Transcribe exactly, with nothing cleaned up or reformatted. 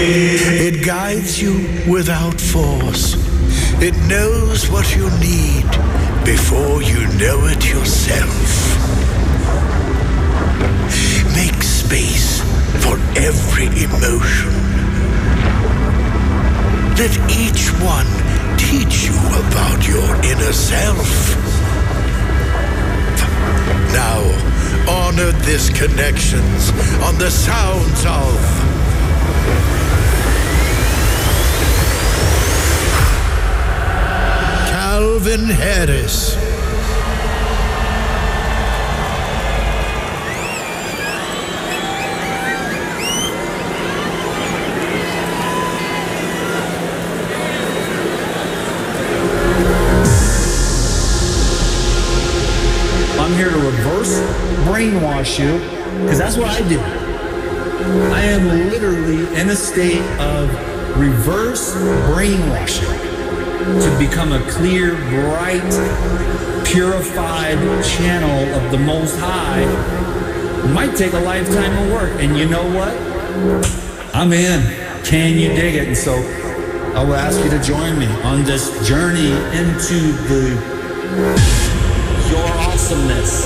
It guides you without force. It knows what you need before you know it yourself. Make space for every emotion. Let each one teach you about your inner self. Now, honor these connections on the sounds of Calvin Harris. I'm here to reverse brainwash you, because that's what I do. I am literally in a state of reverse brainwashing to become a clear, bright, purified channel of the Most High. It might take a lifetime of work, and you know what? I'm in. Can you dig it? And so I will ask you to join me on this journey into the your awesomeness.